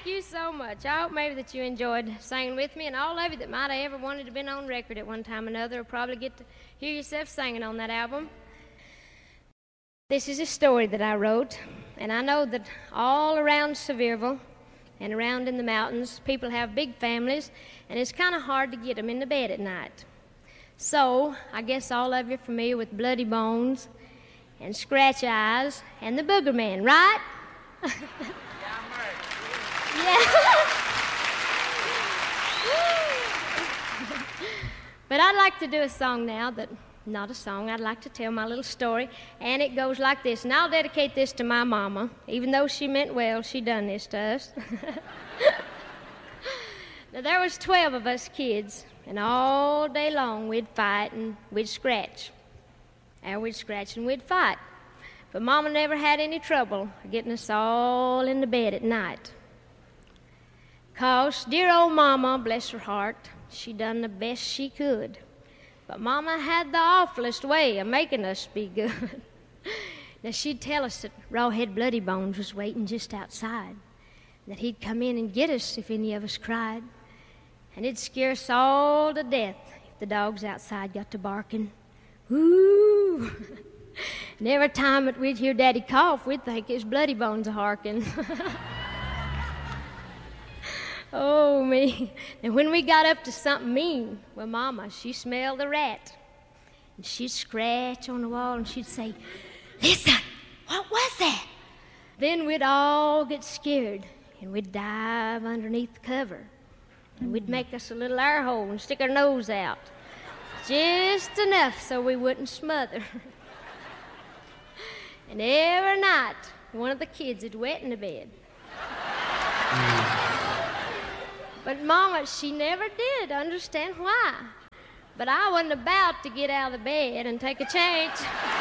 Thank you so much. I hope maybe that you enjoyed singing with me, and all of you that might have ever wanted to have been on record at one time or another will probably get to hear yourself singing on that album. This is a story that I wrote, and I know that all around Sevierville and around in the mountains, people have big families, and it's kind of hard to get them into bed at night. So, I guess all of you are familiar with Bloody Bones and Scratch Eyes and the Booger Man, right? Yeah. But I'd like to do a song now that, not a song, I'd like to tell my little story, and it goes like this, and I'll dedicate this to my mama. Even though she meant well, she done this to us. Now, there was 12 of us kids, and all day long we'd fight and we'd scratch. And we'd scratch and we'd fight. But Mama never had any trouble getting us all into bed at night. 'Cause dear old Mama, bless her heart, she done the best she could. But Mama had the awfulest way of making us be good. Now, she'd tell us that Rawhead Bloody Bones was waiting just outside, that he'd come in and get us if any of us cried, and it'd scare us all to death if the dogs outside got to barking. Woo! And every time that we'd hear Daddy cough, we'd think his Bloody Bones a-harking. Oh, me. And when we got up to something mean, well, Mama, she smelled the rat. And she'd scratch on the wall and she'd say, "Listen, what was that?" Then we'd all get scared and we'd dive underneath the cover. And we'd make us a little air hole and stick our nose out. Just enough so we wouldn't smother. And every night, one of the kids would wet in the bed. But Mama, she never did understand why. But I wasn't about to get out of the bed and take a change.